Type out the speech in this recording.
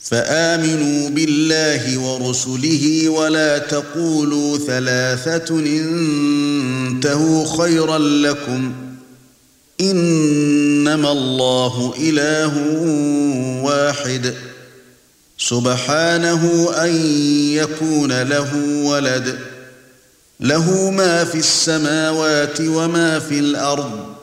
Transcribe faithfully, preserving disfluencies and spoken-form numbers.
فآمنوا بالله ورسله ولا تقولوا ثلاثة انتهوا خيرا لكم إنما الله إله واحد سبحانه أن يكون له ولد له ما في السماوات وما في الأرض